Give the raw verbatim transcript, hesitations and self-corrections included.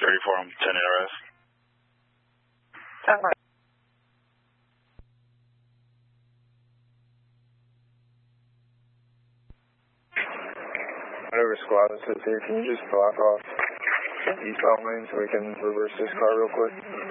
thirty-four, I'm ten A R S. Uh-huh. Whatever squad this is here, can you just block off eastbound lane so we can reverse this car real quick?